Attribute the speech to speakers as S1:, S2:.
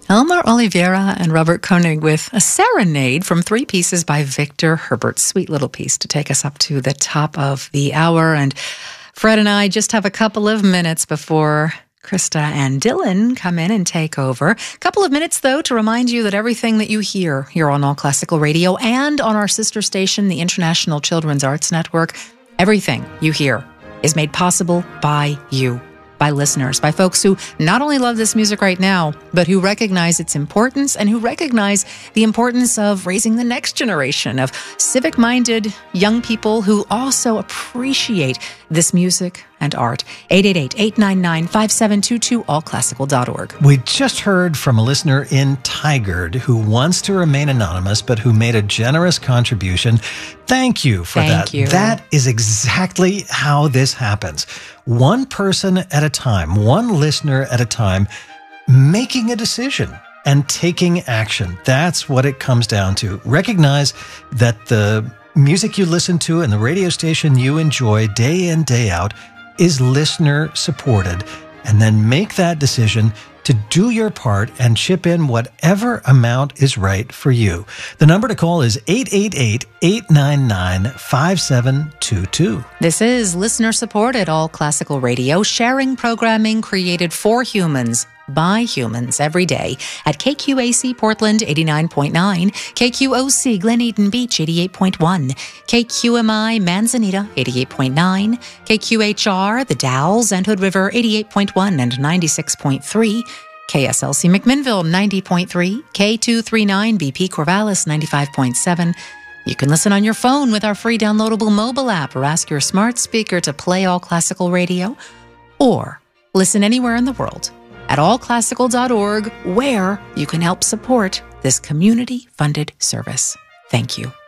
S1: Elmer Oliveira and Robert Koenig with a serenade from Three Pieces by Victor Herbert. Sweet little piece to take us up to the top of the hour. And Fred and I just have a couple of minutes before Krista and Dylan come in and take over. A couple of minutes, though, to remind you that everything that you hear here on All Classical Radio and on our sister station, the International Children's Arts Network, everything you hear is made possible by you, by listeners, by folks who not only love this music right now, but who recognize its importance and who recognize the importance of raising the next generation of civic-minded young people who also appreciate this music and art. 888-899-5722, allclassical.org.
S2: We just heard from a listener in Tigard who wants to remain anonymous, but who made a generous contribution. Thank you for that.
S1: Thank you.
S2: That is exactly how this happens. One person at a time, one listener at a time, making a decision and taking action. That's what it comes down to. Recognize that the music you listen to and the radio station you enjoy day in, day out is listener supported, and then make that decision to do your part and chip in whatever amount is right for you. The number to call is 888-899-5722.
S1: This is listener-supported All Classical Radio, sharing programming created for humans, by humans, every day at KQAC Portland 89.9, KQOC Glen Eden Beach 88.1, KQMI Manzanita 88.9, KQHR The Dalles and Hood River 88.1 and 96.3, KSLC McMinnville 90.3, K239 BP Corvallis 95.7. You can listen on your phone with our free downloadable mobile app, or ask your smart speaker to play All Classical Radio, or listen anywhere in the world at allclassical.org, where you can help support this community-funded service. Thank you.